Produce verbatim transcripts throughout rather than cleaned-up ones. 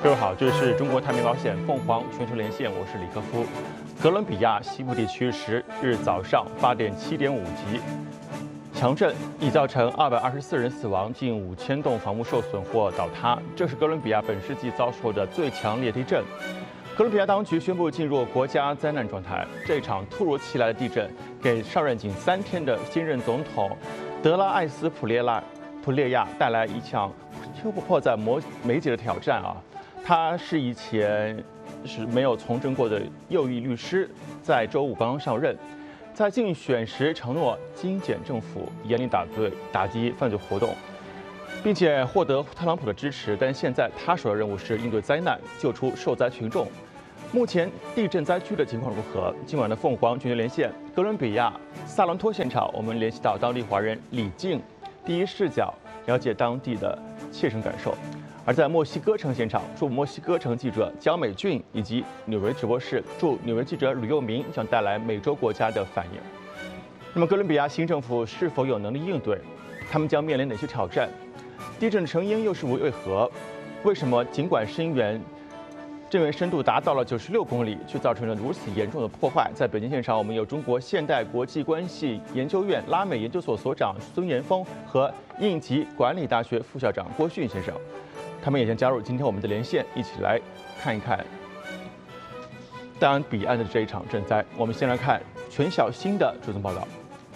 各位好，这里是中国太平保险凤凰全球连线，我是李克夫。哥伦比亚西部地区十日早上八点七点五级强震，已造成二百二十四人死亡，近五千栋房屋受损或倒塌。这是哥伦比亚本世纪遭受的最强烈地震。哥伦比亚当局宣布进入国家灾难状态。这场突如其来的地震给上任仅三天的新任总统德拉艾斯普列拉普列亚带来一项迫在眉眉睫的挑战啊！他是以前是没有从政过的右翼律师，在周五刚刚上任，在竞选时承诺精简政府，严厉打对打击犯罪活动，并且获得特朗普的支持。但现在他首要任务是应对灾难，救出受灾群众。目前地震灾区的情况如何？今晚的凤凰全球连线哥伦比亚萨伦托现场，我们联系到当地华人李静，第一视角了解当地的切身感受。而在墨西哥城现场，驻墨西哥城记者江美俊以及纽约直播室驻纽约记者吕佑明将带来美洲国家的反应。那么，哥伦比亚新政府是否有能力应对？他们将面临哪些挑战？地震的成因又是为何？为什么尽管声源震源深度达到了九十六公里，却造成了如此严重的破坏？在北京现场，我们有中国现代国际关系研究院拉美研究所所长孙岩峰和应急管理大学副校长郭迅先生。他们也将加入今天我们的连线，一起来看一看大洋彼岸的这一场震灾。我们先来看全小新的追踪报道。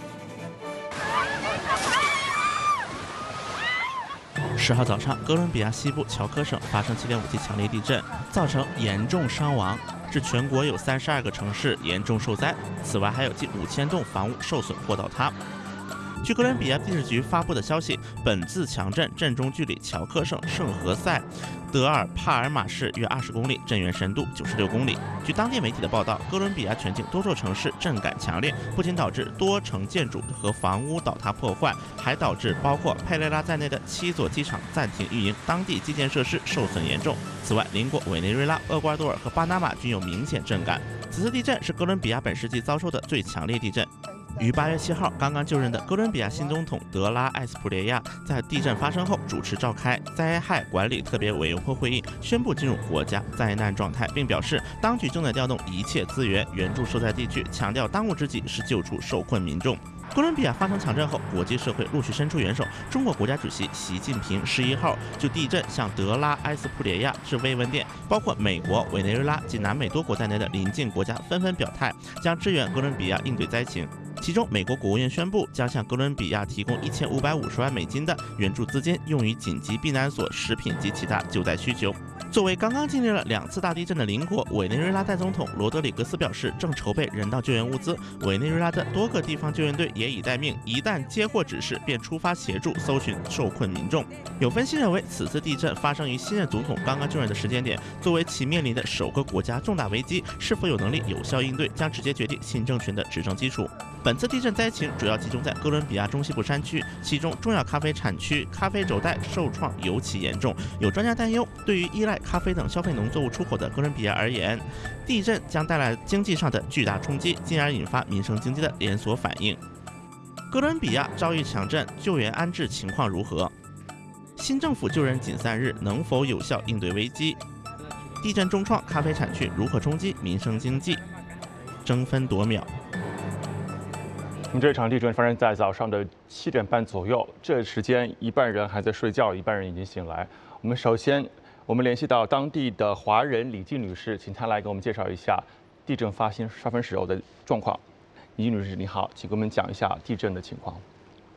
十号早上，哥伦比亚西部乔科省发生七点五级强烈地震，造成严重伤亡，致全国有三十二个城市严重受灾。此外，还有近五千栋房屋受损或倒塌。据哥伦比亚地质局发布的消息，本次强震震中距离乔科省圣何塞德尔帕尔马市约二十公里，震源深度九十六公里。据当地媒体的报道，哥伦比亚全境多座城市震感强烈，不仅导致多城建筑和房屋倒塌破坏，还导致包括佩雷拉在内的七座机场暂停运营，当地基建设施受损严重。此外，邻国委内瑞拉、厄瓜多尔和巴拿马均有明显震感。此次地震是哥伦比亚本世纪遭受的最强烈地震。于八月七号刚刚就任的哥伦比亚新总统德拉艾斯普列亚在地震发生后主持召开灾害管理特别委员会会议，宣布进入国家灾难状态，并表示当局正在调动一切资源援助受灾地区，强调当务之急是救出受困民众。哥伦比亚发生强震后，国际社会陆续伸出援手。中国国家主席习近平十一号就地震向德拉埃斯普列亚致慰问电，包括美国、委内瑞拉及南美多国在内的邻近国家纷纷表态，将支援哥伦比亚应对灾情。其中，美国国务院宣布将向哥伦比亚提供一千五百五十万美金的援助资金，用于紧急避难所、食品及其他救灾需求。作为刚刚经历了两次大地震的邻国，委内瑞拉代总统罗德里格斯表示，正筹备人道救援物资。委内瑞拉的多个地方救援队也已待命，一旦接获指示，便出发协助搜寻受困民众。有分析认为，此次地震发生于新任总统刚刚就任的时间点，作为其面临的首个国家重大危机，是否有能力有效应对，将直接决定新政权的执政基础。本次地震灾情主要集中在哥伦比亚中西部山区，其中重要咖啡产区咖啡轴带受创尤其严重。有专家担忧，对于依赖咖啡等消费农作物出口的哥伦比亚而言，地震将带来经济上的巨大冲击，进而引发民生经济的连锁反应。哥伦比亚遭遇强震，救援安置情况如何？新政府就任仅三日，能否有效应对危机？地震重创咖啡产区如何冲击民生经济？争分夺秒。 那么这场地震发生在早上的七点半左右，这时间一半人还在睡觉，一半人已经醒来。我们首先，我们联系到当地的华人李静女士，请她来给我们介绍一下地震发生发生时候的状况。李静女士，你好，请给我们讲一下地震的情况。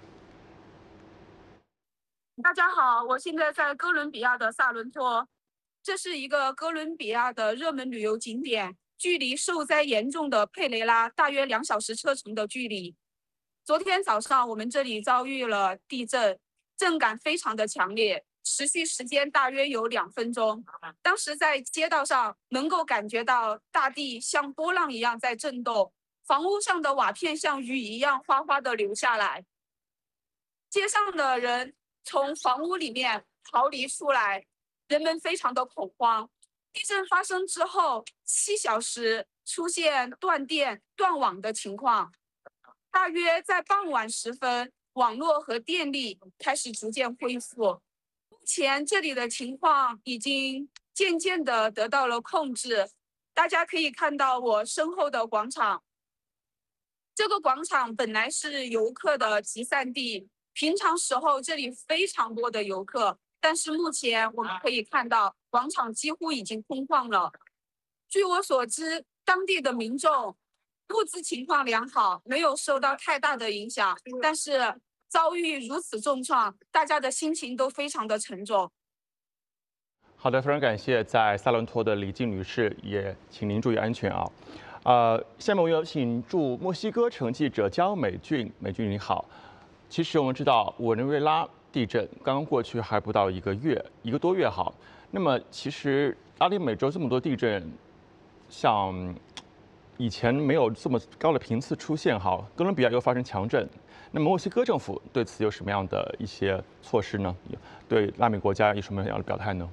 大家好，我现在在哥伦比亚的萨伦托，这是一个哥伦比亚的热门旅游景点，距离受灾严重的佩雷拉大约两小时车程的距离。昨天早上我们这里遭遇了地震，震感非常的强烈，持续时间大约有两分钟。当时在街道上能够感觉到大地像波浪一样在震动，房屋上的瓦片像雨一样哗哗的流下来。街上的人从房屋里面逃离出来，人们非常的恐慌。地震发生之后七小时出现断电断网的情况，大约在傍晚时分，网络和电力开始逐渐恢复。目前这里的情况已经渐渐的得到了控制。大家可以看到我身后的广场，这个广场本来是游客的集散地，平常时候这里非常多的游客，但是目前我们可以看到广场几乎已经空旷了。据我所知，当地的民众物资情况良好，没有受到太大的影响，但是遭遇如此重创，大家的心情都非常的沉重。 好的，非常感谢在萨伦托的李静女士，也请您注意安全啊。呃，下面我有请驻墨西哥城记者焦美俊，美俊你好。其实我们知道委内瑞拉地震刚刚过去还不到一个月，一个多月好。那么其实拉丁美洲这么多地震，像以前没有这么高的频次出现哈，哥伦比亚又发生强震。那么墨西哥政府对此有什么样的一些措施呢？对拉美国家有什么样的表态呢？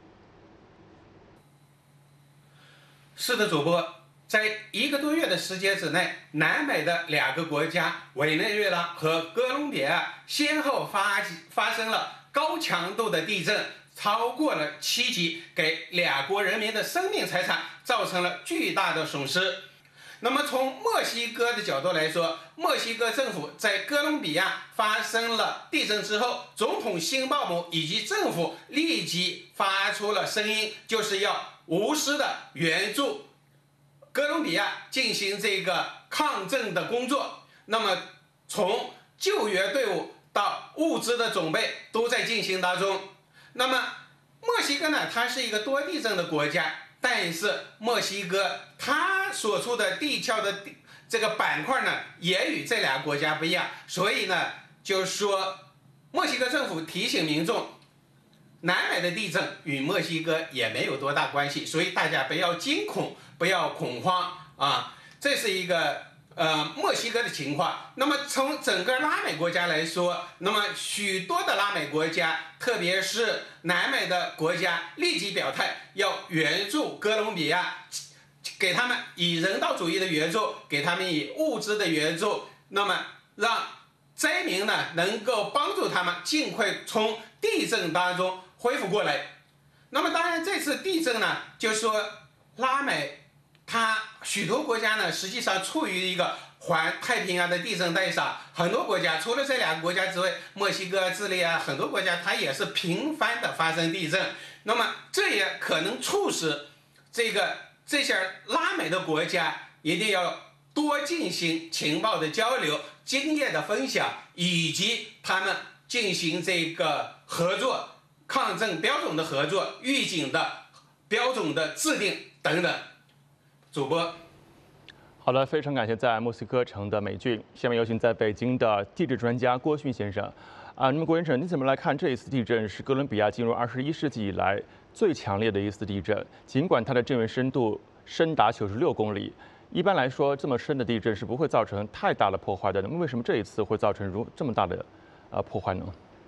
是的，主播，在一个多月的时间之内，南美的两个国家委内瑞拉和哥伦比亚先后发发生了高强度的地震，超过了七级，给两国人民的生命财产造成了巨大的损失。那么从墨西哥的角度来说，墨西哥政府在哥伦比亚发生了地震之后，总统辛鲍姆以及政府立即发出了声音，就是要无私的援助哥伦比亚进行这个抗震的工作。那么从救援队伍到物资的准备都在进行当中。那么墨西哥呢，它是一个多地震的国家，但是墨西哥它所处的地壳的这个板块呢，也与这俩国家不一样，所以呢，就是说墨西哥政府提醒民众，南美的地震与墨西哥也没有多大关系，所以大家不要惊恐，不要恐慌啊！这是一个呃墨西哥的情况。那么从整个拉美国家来说，那么许多的拉美国家，特别是南美的国家，立即表态要援助哥伦比亚，给他们以人道主义的援助，给他们以物资的援助，那么让灾民呢能够帮助他们尽快从地震当中恢复过来。那么当然这次地震呢，就是说拉美它许多国家呢实际上处于一个环太平洋的地震带上，很多国家除了这两个国家之外，墨西哥、智利啊，很多国家它也是频繁的发生地震。那么这也可能促使这个这些拉美的国家一定要多进行情报的交流、经验的分享，以及他们进行这个合作、抗震标准的合作、预警的标准的制定等等。主播， 好的，非常感谢在墨西哥城的美俊。下面有请在北京的地质专家郭迅先生。啊，那么郭先生，你怎么来看这一次地震是哥伦比亚进入二十一世纪以来最强烈的一次地震？尽管它的震源深度深达九十六公里，一般来说这么深的地震是不会造成太大的破坏的。那么为什么这一次会造成如这么大的呃破坏呢？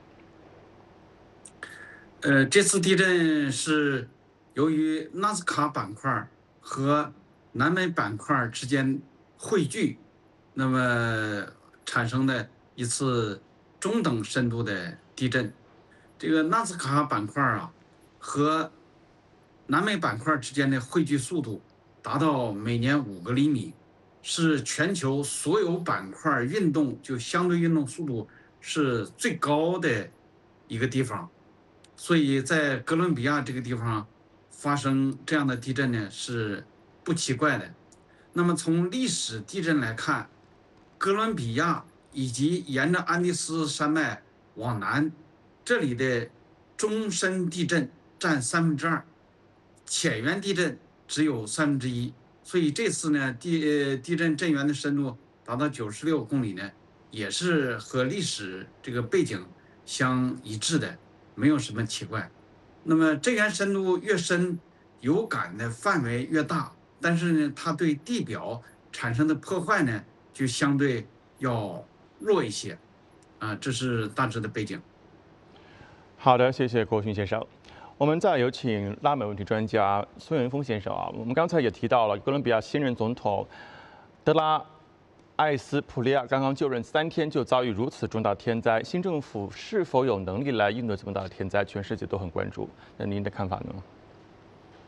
呃，这次地震是由于纳斯卡板块和南美板块之间汇聚，那么产生的一次中等深度的地震。这个纳斯卡板块啊和南美板块之间的汇聚速度达到每年五个厘米，是全球所有板块运动就相对运动速度是最高的一个地方。所以在哥伦比亚这个地方发生这样的地震呢，是不奇怪的。那么从历史地震来看，哥伦比亚以及沿着安第斯山脉往南，这里的中深地震占三分之二，浅源地震只有三分之一。所以这次呢，地呃地震震源的深度达到九十六公里呢，也是和历史这个背景相一致的，没有什么奇怪。那么震源深度越深，有感的范围越大，但是呢，它对地表产生的破坏呢，就相对要弱一些，啊，这是大致的背景。 好的，谢谢郭迅先生。我们再有请拉美问题专家孙元峰先生啊。我们刚才也提到了，哥伦比亚现任总统德拉艾斯普利亚刚刚就任三天就遭遇如此重大天灾，新政府是否有能力来应对这么大的天灾？全世界都很关注。那您的看法呢？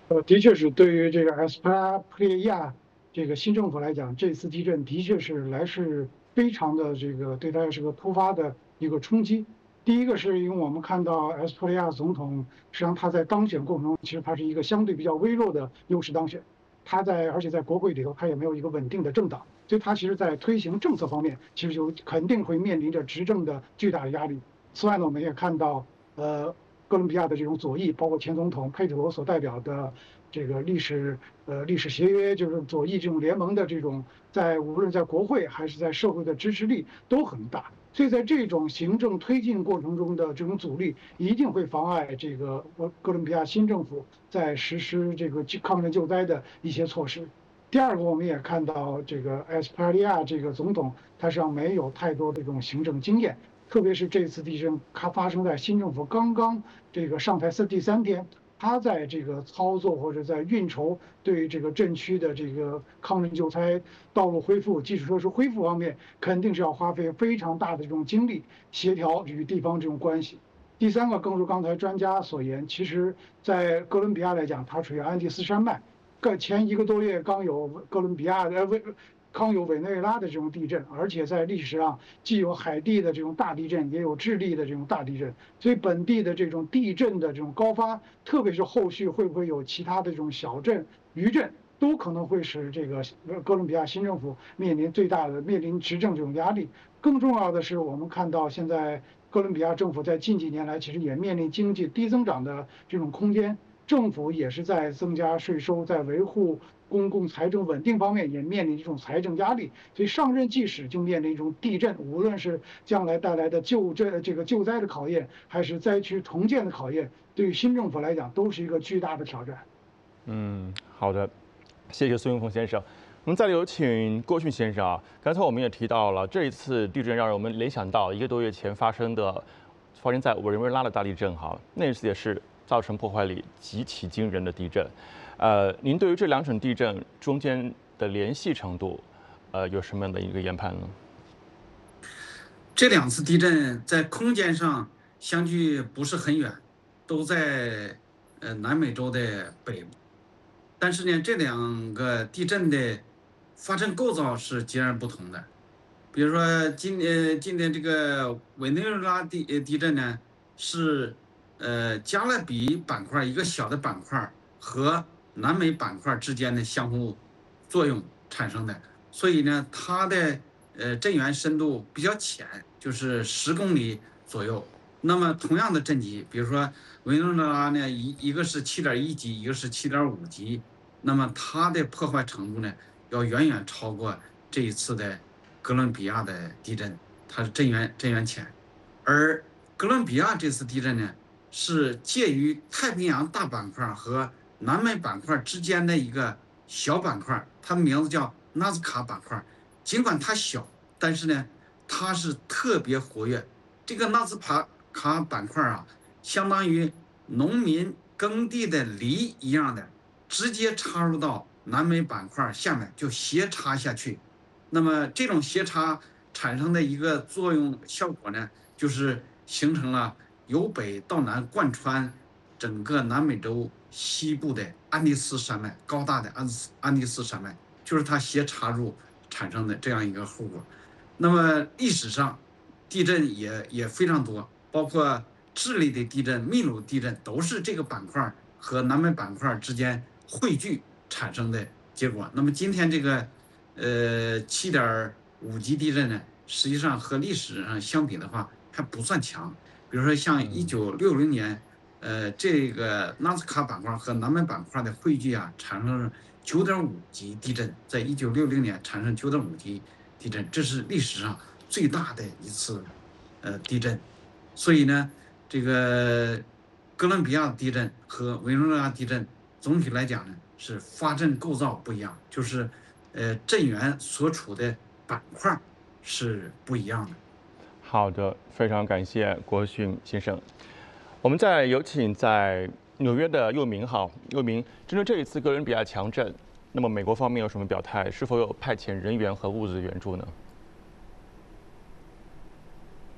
呃，的确是对于这个埃斯普利亚这个新政府来讲，这次地震的确是来势非常的这个对它是个突发的一个冲击。第一个是因为我们看到埃斯普利亚总统，实际上他在当选过程中，其实他是一个相对比较微弱的优势当选。他在而且在国会里头，他也没有一个稳定的政党，所以他其实在推行政策方面，其实就肯定会面临着执政的巨大的压力。此外呢，我们也看到，呃。哥伦比亚的这种左翼，包括前总统佩特罗所代表的这个历史呃历史协约，就是左翼这种联盟的这种，在无论在国会还是在社会的支持力都很大。所以在这种行政推进过程中的这种阻力，一定会妨碍这个哥伦比亚新政府在实施这个抗震救灾的一些措施。第二个，我们也看到这个埃斯普利亚这个总统，他实际上没有太多的这种行政经验。特别是这次地震，它发生在新政府刚刚这个上台三第三天，他在这个操作或者在运筹对这个震区的这个抗震救灾、道路恢复、基础设施恢复方面，肯定是要花费非常大的这种精力，协调与地方这种关系。第三个，更如刚才专家所言，其实在哥伦比亚来讲，它属于安第斯山脉，个前一个多月刚有哥伦比亚的委。刚有委内瑞拉的这种地震，而且在历史上既有海地的这种大地震，也有智利的这种大地震，所以本地的这种地震的这种高发，特别是后续会不会有其他的这种小震、余震，都可能会使这个哥伦比亚新政府面临最大的面临执政这种压力。更重要的是，我们看到现在哥伦比亚政府在近几年来其实也面临经济低增长的这种空间，政府也是在增加税收，在维护公共财政稳定方面也面临这种财政压力，所以上任即使就面临一种地震，无论是将来带来的救震这个救灾的考验，还是灾区重建的考验，对于新政府来讲都是一个巨大的挑战。 嗯，好的，谢谢苏云峰先生。我们再有请郭迅先生啊，刚才我们也提到了，这一次地震让我们联想到一个多月前发生的，发生在委内瑞拉的大地震哈，那一次也是造成破坏力极其惊人的地震。呃，您对于这两场地震中间的联系程度，呃，有什么样的一个研判呢？ 这两次地震在空间上相距不是很远，都在呃南美洲的北部，但是呢，这两个地震的发生构造是截然不同的。比如说今呃今天这个委内瑞拉地地震呢，是呃加勒比板块一个小的板块和南美板块之间的相互作用产生的，所以呢，它的呃震源深度比较浅，就是十公里左右。那么同样的震级，比如说委内瑞拉呢，一一个是七点一级，一个是七点五级，那么它的破坏程度呢，要远远超过这一次的哥伦比亚的地震，它是震源震源浅，而哥伦比亚这次地震呢，是介于太平洋大板块和南美板块之间的一个小板块，它的名字叫纳斯卡板块。尽管它小，但是呢，它是特别活跃。这个纳斯卡板块啊，相当于农民耕地的犁一样的，直接插入到南美板块下面，就斜插下去。那么这种斜插产生的一个作用效果呢，就是形成了由北到南贯穿整个南美洲西部的安第斯山脉，高大的安安第斯山脉，就是它斜插入产生的这样一个后果。那么历史上地震也也非常多，包括智利的地震、秘鲁地震，都是这个板块和南美板块之间汇聚产生的结果。那么今天这个呃七点五级地震呢，实际上和历史上相比的话还不算强。比如说像一九六零年，呃，这个纳斯卡板块和南美板块的汇聚啊，产生了九点五级地震，在一九六零年产生九点五级地震，这是历史上最大的一次呃地震。所以呢，这个哥伦比亚地震和委内瑞拉地震总体来讲呢，是发震构造不一样，就是呃震源所处的板块是不一样的。 好的，非常感谢郭迅先生。我们再有请在纽约的佑明，好，佑明，针对这一次哥伦比亚强震，那么美国方面有什么表态？是否有派遣人员和物资援助呢？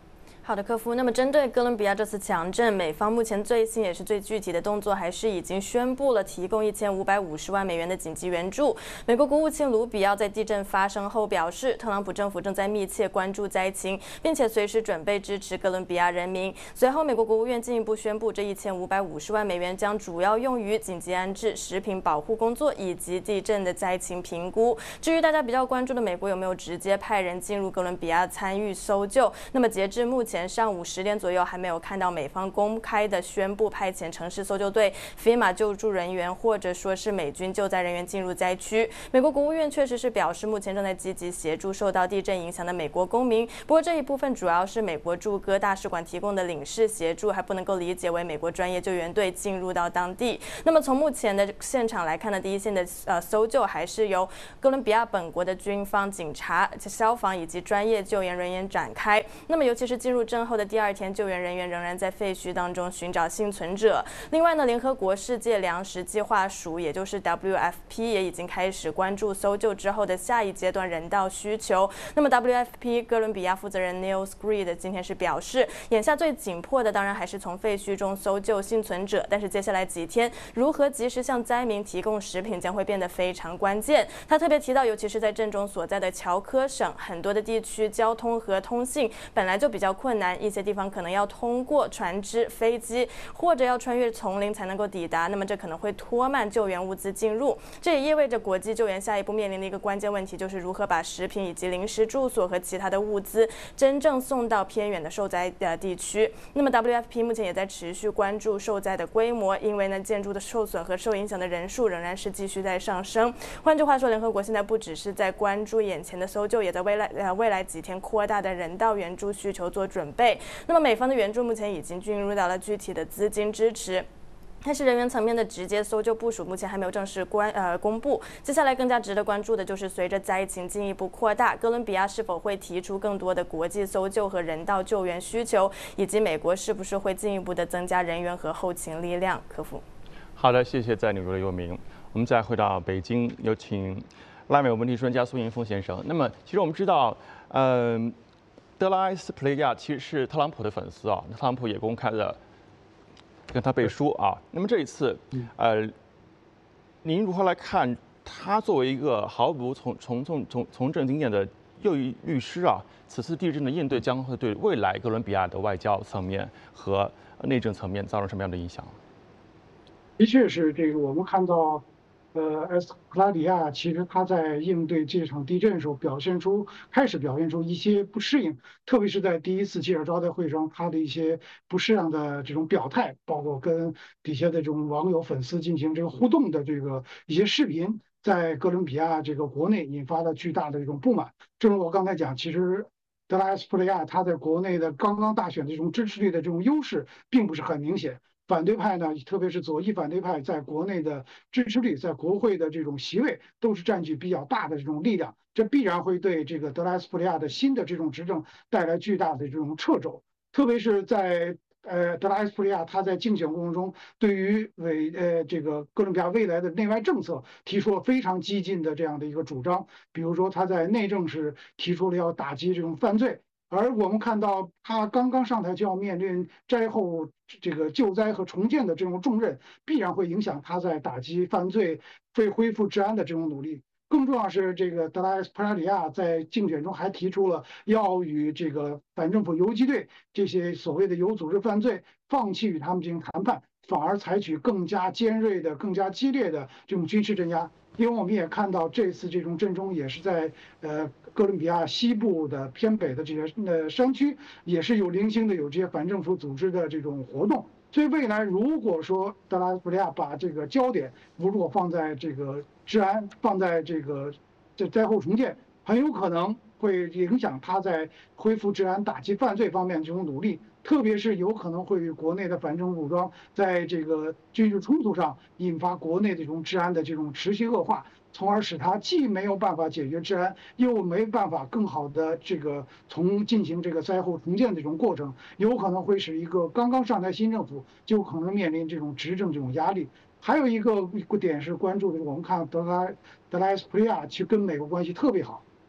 好的，科夫。那么针对哥伦比亚这次强震，美方目前最新也是最具体的动作，还是已经宣布了提供一千五百五十万美元的紧急援助。美国国务卿卢比奥在地震发生后表示，特朗普政府正在密切关注灾情，并且随时准备支持哥伦比亚人民。随后，美国国务院进一步宣布，这一千五百五十万美元将主要用于紧急安置、食品保护工作以及地震的灾情评估。至于大家比较关注的美国有没有直接派人进入哥伦比亚参与搜救，那么截至目前。前上午十点左右，还没有看到美方公开的宣布派遣城市搜救队、FEMA救助人员或者说是美军救灾人员进入灾区。美国国务院确实是表示，目前正在积极协助受到地震影响的美国公民。不过这一部分主要是美国驻哥大使馆提供的领事协助，还不能够理解为美国专业救援队进入到当地。那么从目前的现场来看呢，第一线的呃搜救还是由哥伦比亚本国的军方、警察、消防以及专业救援人员展开。那么尤其是进入震后的第二天，救援人员仍然在废墟当中寻找幸存者。另外呢，联合国世界粮食计划署，也就是 W F P， 也已经开始关注搜救之后的下一阶段人道需求。那么 W F P 哥伦比亚负责人 Neil Screed 今天是表示，眼下最紧迫的当然还是从废墟中搜救幸存者，但是接下来几天如何及时向灾民提供食品将会变得非常关键。他特别提到，尤其是在震中所在的乔科省，很多的地区交通和通信本来就比较困难，一些地方可能要通过船只、飞机，或者要穿越丛林才能够抵达，那么这可能会拖慢救援物资进入。这也意味着国际救援下一步面临的一个关键问题，就是如何把食品以及临时住所和其他的物资真正送到偏远的受灾的地区。那么 W F P 目前也在持续关注受灾的规模，因为呢建筑的受损和受影响的人数仍然是继续在上升。换句话说，联合国现在不只是在关注眼前的搜救，也在未来呃未来几天扩大的人道援助需求做准备。那么美方的援助目前已经进入到了具体的资金支持。但是人员层面的直接搜救部署目前还没有正式关呃公布。接下来更加值得关注的就是随着灾情进一步扩大，哥伦比亚是否会提出更多的国际搜救和人道救援需求，以及美国是不是会进一步的增加人员和后勤力量。科夫， 好的，谢谢在纽约的尤明。我们再回到北京，有请拉美问题专家苏银峰先生。那么，其实我们知道，嗯、呃，德拉斯普雷亚其实是特朗普的粉丝啊，特朗普也公开的跟他背书啊。那么这一次，呃，您如何来看他作为一个毫无从从从从从政经验的右翼律师啊，此次地震的应对将会对未来哥伦比亚的外交层面和内政层面造成什么样的影响？ 的确是这个，我们看到，呃，埃斯克拉底亚其实他在应对这场地震的时候，表现出开始表现出一些不适应，特别是在第一次记者招待会上，他的一些不适当的这种表态，包括跟底下的这种网友粉丝进行这个互动的这个一些视频，在哥伦比亚这个国内引发了巨大的这种不满。正如我刚才讲，其实德拉斯普雷亚他在国内的刚刚大选的这种支持率的这种优势并不是很明显。反对派呢，特别是左翼反对派，在国内的支持率，在国会的这种席位，都是占据比较大的这种力量，这必然会对这个德拉斯普利亚的新的这种执政带来巨大的这种掣肘。特别是在呃德拉斯普利亚他在竞选过程中，对于为呃这个哥伦比亚未来的内外政策提出了非常激进的这样的一个主张，比如说他在内政时提出了要打击这种犯罪。而我们看到，他刚刚上台就要面临灾后这个救灾和重建的这种重任，必然会影响他在打击犯罪、为恢复治安的这种努力。更重要是，这个德拉斯普拉里亚在竞选中还提出了要与这个反政府游击队这些所谓的有组织犯罪放弃与他们进行谈判，反而采取更加尖锐的、更加激烈的这种军事镇压。因为我们也看到，这次这种震中也是在呃哥伦比亚西部的偏北的这些呃山区，也是有零星的有这些反政府组织的这种活动。所以未来如果说德拉斯普利亚把这个焦点如果放在这个治安，放在这个这灾后重建，很有可能会影响他在恢复治安、打击犯罪方面这种努力。特别是有可能会与国内的反政府武装在这个军事冲突上引发国内的这种治安的这种持续恶化，从而使它既没有办法解决治安，又没办法更好的这个从进行这个灾后重建的这种过程，有可能会使一个刚刚上台新政府就可能面临这种执政这种压力。还有一个点是关注的，我们看德拉德拉斯普利亚其实跟美国关系特别好。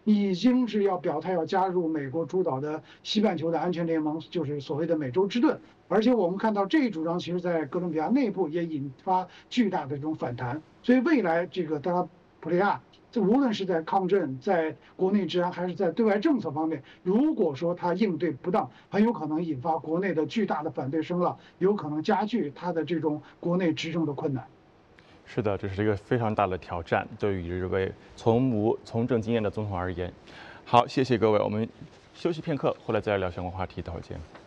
已经是要表态要加入美国主导的西半球的安全联盟，就是所谓的美洲之盾。而且我们看到这一主张，其实在哥伦比亚内部也引发巨大的这种反弹。所以未来这个拉普雷亚，这无论是在抗震、在国内治安，还是在对外政策方面，如果说他应对不当，很有可能引发国内的巨大的反对声浪，有可能加剧他的这种国内执政的困难。 是的，这是一个非常大的挑战，对于这位从无从政经验的总统而言。好，谢谢各位，我们休息片刻，回来再来聊相关话题，待会儿见。